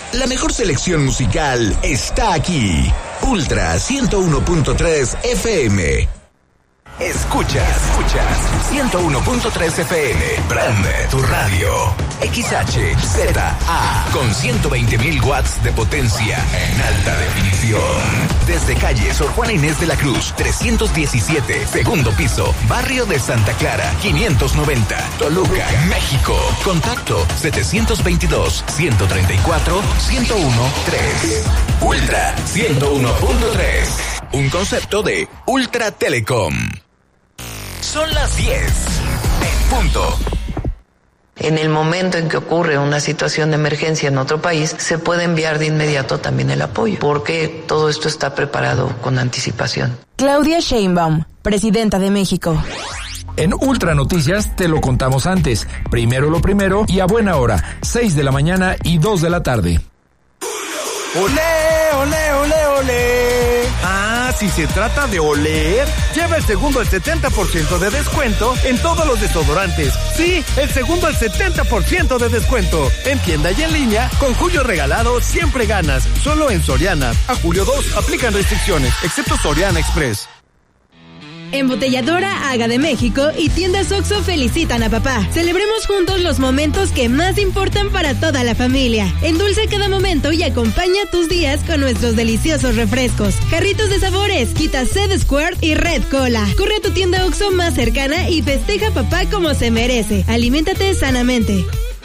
La mejor selección musical está aquí. Ultra 101.3 FM. Escuchas 101.3 FM. Prende tu radio. XHZA con 120.000 watts de potencia en alta definición. Desde calle Sor Juana Inés de la Cruz, 317, segundo piso, barrio de Santa Clara, 590, Toluca, México. Contacto 722-134-1013. Ultra 101.3. Un concepto de Ultra Telecom. Son las 10 en punto. En el momento en que ocurre una situación de emergencia en otro país, se puede enviar de inmediato también el apoyo, porque todo esto está preparado con anticipación. Claudia Sheinbaum, presidenta de México. En Ultra Noticias te lo contamos antes. Primero lo primero y a buena hora, 6 de la mañana y 2 de la tarde. ¡Olé, olé, olé, olé! Ah, si se trata de oler, lleva el segundo al 70% de descuento en todos los desodorantes. Sí, el segundo al 70% de descuento. En tienda y en línea, con julio regalado siempre ganas. Solo en Soriana. A julio 2 aplican restricciones, excepto Soriana Express. Embotelladora Aga de México y Tiendas Oxxo felicitan a papá. Celebremos juntos los momentos que más importan para toda la familia. Endulza cada momento y acompaña tus días con nuestros deliciosos refrescos. Jarritos de sabores, Quita Zed Squirt y Red Cola. Corre a tu tienda Oxxo más cercana y festeja a papá como se merece. Aliméntate sanamente.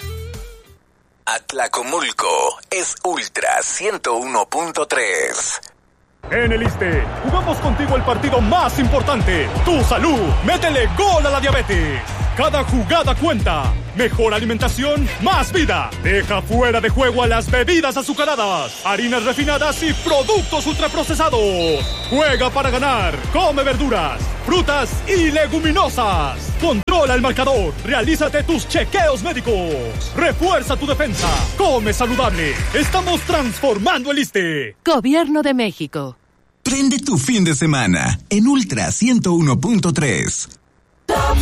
Atlacomulco es Ultra 101.3. En el ISSSTE, jugamos contigo el partido más importante, tu salud. Métele gol a la diabetes. Cada jugada cuenta. Mejor alimentación, más vida. Deja fuera de juego a las bebidas azucaradas, harinas refinadas y productos ultraprocesados. Juega para ganar. Come verduras, frutas y leguminosas. Controla el marcador. Realízate tus chequeos médicos. Refuerza tu defensa. Come saludable. Estamos transformando el ISSSTE. Gobierno de México. Prende tu fin de semana en Ultra 101.3. Top